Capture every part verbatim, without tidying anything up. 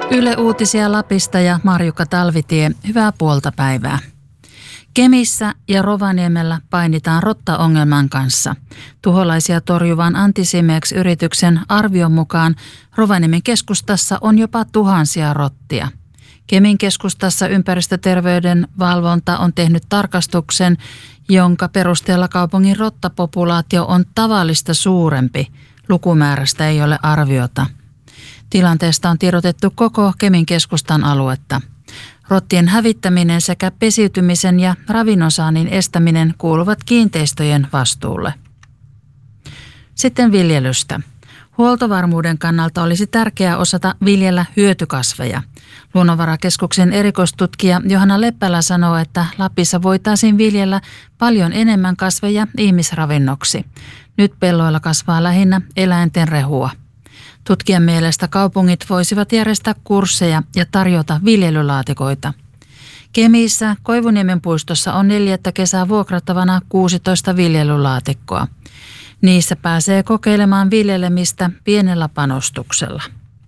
Yle Uutisia Lapista ja Marjukka Talvitie, hyvää puolta päivää. Kemissä ja Rovaniemellä painitaan rottaongelman kanssa. Tuholaisia torjuvan Anticimex-yrityksen arvion mukaan Rovaniemen keskustassa on jopa tuhansia rottia. Kemin keskustassa ympäristöterveyden valvonta on tehnyt tarkastuksen, jonka perusteella kaupungin rottapopulaatio on tavallista suurempi. Lukumäärästä ei ole arviota. Tilanteesta on tiedotettu koko Kemin keskustan aluetta. Rottien hävittäminen sekä pesiytymisen ja ravinnonsaannin estäminen kuuluvat kiinteistöjen vastuulle. Sitten viljelystä. Huoltovarmuuden kannalta olisi tärkeää osata viljellä hyötykasveja. Luonnonvarakeskuksen erikoistutkija Johanna Leppälä sanoo, että Lapissa voitaisiin viljellä paljon enemmän kasveja ihmisravinnoksi. Nyt pelloilla kasvaa lähinnä eläinten rehua. Tutkijan mielestä kaupungit voisivat järjestää kursseja ja tarjota viljelylaatikoita. Kemissä Koivuniemen puistossa on neljättä kesää vuokrattavana kuusitoista viljelylaatikkoa. Niissä pääsee kokeilemaan viljelemistä pienellä panostuksella.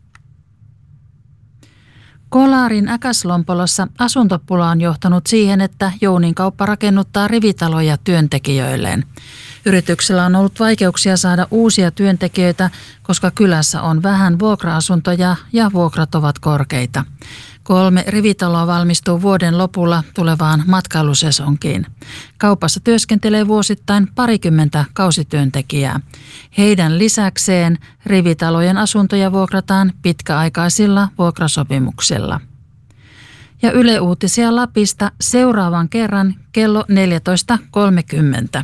Kolarin Äkäslompolossa asuntopula on johtanut siihen, että Jounin kauppa rakennuttaa rivitaloja työntekijöilleen. Yrityksellä on ollut vaikeuksia saada uusia työntekijöitä, koska kylässä on vähän vuokra-asuntoja ja vuokrat ovat korkeita. Kolme rivitaloa valmistuu vuoden lopulla tulevaan matkailusesonkiin. Kaupassa työskentelee vuosittain parikymmentä kausityöntekijää. Heidän lisäkseen rivitalojen asuntoja vuokrataan pitkäaikaisilla vuokrasopimuksilla. Ja Yle Uutisia Lapista seuraavan kerran kello neljätoista kolmekymmentä.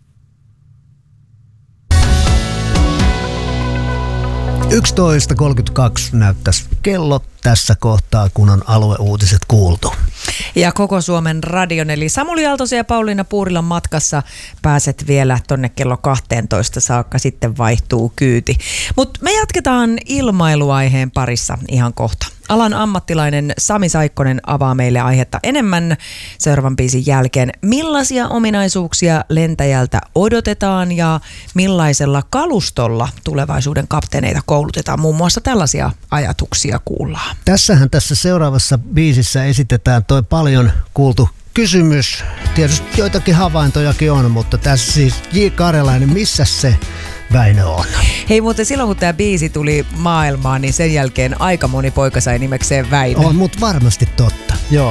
yksitoista kolmekymmentäkaksi näyttäisi kello tässä kohtaa, kun on alueuutiset kuultu. Ja koko Suomen radion, eli Samuli Aaltosen ja Pauliina Puurilan matkassa pääset vielä tonne kello kahteentoista saakka, sitten vaihtuu kyyti. Mutta me jatketaan ilmailuaiheen parissa ihan kohta. Alan ammattilainen Sami Saikkonen avaa meille aihetta enemmän seuraavan biisin jälkeen. Millaisia ominaisuuksia lentäjältä odotetaan ja millaisella kalustolla tulevaisuuden kapteeneita koulutetaan? Muun muassa tällaisia ajatuksia kuullaan. Tässähän tässä seuraavassa biisissä esitetään toi paljon kuultu kysymys. Tietysti joitakin havaintojakin on, mutta tässä siis J. Karjalainen, missä se Väinö on? Hei, muuten silloin kun tämä biisi tuli maailmaan, niin sen jälkeen aika moni poika sai nimekseen Väinö. On, mutta varmasti totta. Joo.